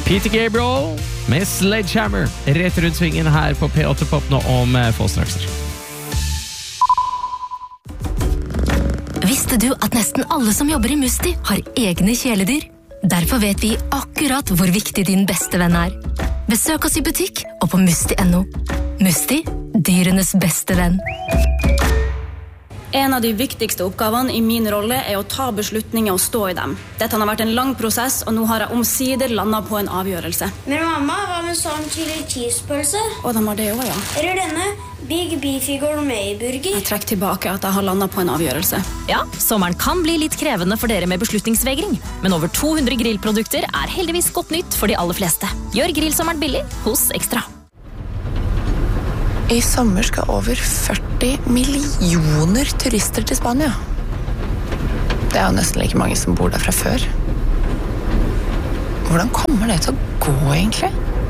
Peter Gabriel med Sledgehammer rett rundt svingen her på P8 Pop nå om få strakser. Visste du at nesten alle som jobber i Musti har egne kjæledyr? Derfor vet vi akkurat hvor viktig din beste venn er. Besøk oss i butikk og på musti.no. Musti, dyrenes beste venn. En av de viktigste oppgavene i min rolle er å ta beslutninger og stå i dem. Dette har vært en lang prosess, og nå har jeg omsider landet på en avgjørelse. Men mamma, hva med sånn chili cheese-pølse? Og de har det også, ja. Eller denne Big Beefy Gourmet-burger? Jeg trekker tilbake at jeg har landet på en avgjørelse. Ja, sommeren kan bli litt krevende for dere med beslutningsvegring, men over 200 grillprodukter er heldigvis godt nytt for de aller fleste. Gjør grillsommeren billig hos Ekstra. I sommer skal over 40 millioner turister til Spania. Det er jo nesten like mange som bor der fra før. Hvordan kommer det til å gå, egentlig?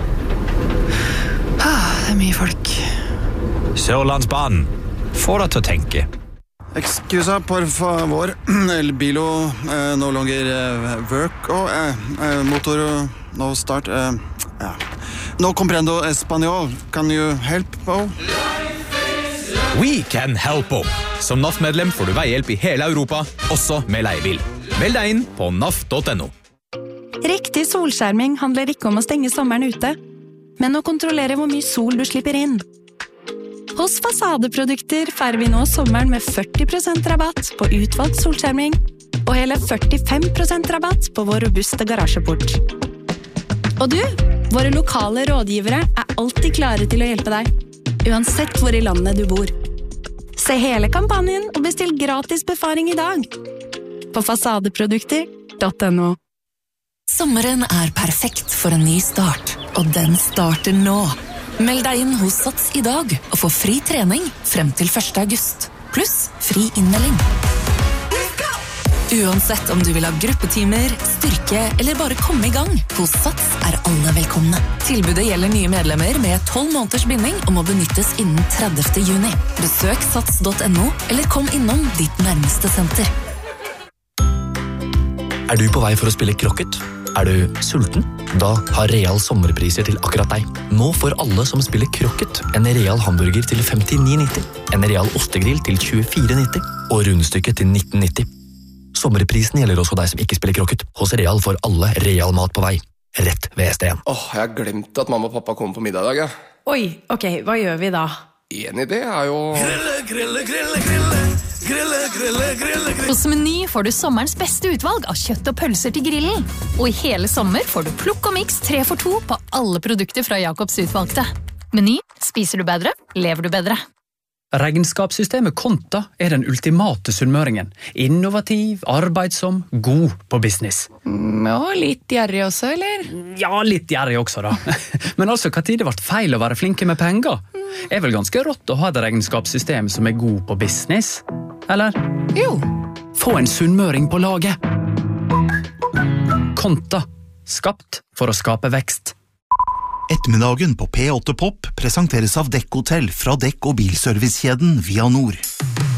Det er mye folk. Sørlandsbanen. Få deg til å tenke. Excusa, por favor. El bilo no longer work. Motor no start. Ja. No comprendo español. Can you help? We can help. Som NAF-medlem får du veihjelp i hele Europa, også med leiebil. Meld deg inn på naf.no. Riktig solskjerming handler ikke om å stenge sommeren ute, men å kontrollere hvor mye sol du slipper inn. Hos Fasadeprodukter feirer vi nå sommeren med 40% rabatt på utvalgt solskjerming, og hele 45% rabatt på vår robuste garasjeport. Og du, våre lokale rådgivere er alltid klare til å hjelpe deg, uansett hvor i landet du bor. Se hele kampanjen og bestill gratis befaring i dag på fasadeprodukter.no. Sommeren er perfekt for en ny start, og den starter nå. Meld deg inn hos Sats i dag og få fri trening frem til 1. august, pluss fri innmelding. Uansett om du vil ha gruppetimer, styrke eller bare komme i gang, hos Sats er alle velkomne. Tilbudet gjelder nye medlemmer med 12 måneders binding og må benyttes innen 30. juni. Besøk sats.no eller kom innom ditt nærmeste senter. Er du på vei for å spille krokket? Er du sulten? Da har Real sommerpriser til akkurat deg. Nå får alle som spiller krokket en Real hamburger til 59,90, en Real ostegrill til 24,90 og rundstykket til 19,90. Sommerprisen gjelder også deg som ikke spiller krokket. Hos Real får alle Real mat på vei. Rett ved ST1. Jeg har glemt at mamma og pappa kommer på middag i dag, ja. Oi, ok, hva gjør vi da? En idé er jo... Grille. Hos Meny får du sommerens beste utvalg av kjøtt og pølser til grillen. Og i hele sommer får du plukk og mix 3 for 2 på alle produkter fra Jacobs utvalgte. Meny, spiser du bedre, lever du bedre. Regnskapssystemet Konta er den ultimate sunnmøringen. Innovativ, arbeidsom, god på business. Og litt gjerrig også, eller? Ja, litt gjerrig også da. Men altså, hva tid det ble feil å være flinke med penger? Er vel ganske rått å ha et regnskapssystem som er god på business? Eller? Jo. Få en sunnmøring på laget. Konta. Skapt for å skape vekst. Ettermiddagen på P8 Pop presenteres av Dekk Hotel fra Dekk- og bilservicekjeden Via Nord.